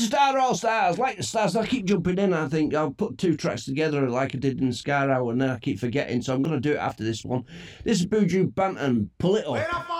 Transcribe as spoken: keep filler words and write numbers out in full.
Star All Stars, like the stars. I keep jumping in. I think I'll put two tracks together like I did in Scar Hour, and then I keep forgetting. So I'm going to do it after this one. This is Buju Banton, Pull It Up.